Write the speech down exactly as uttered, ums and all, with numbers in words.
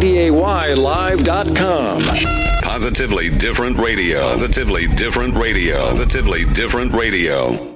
D A Y live dot com. Positively different radio. Positively different radio. Positively different radio.